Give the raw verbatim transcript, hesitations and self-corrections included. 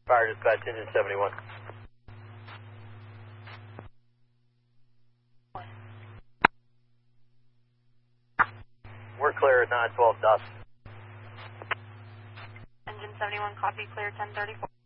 Fire dispatch, engine seventy-one. We're clear at nine twelve dust. Engine seventy-one, copy, clear ten thirty-four.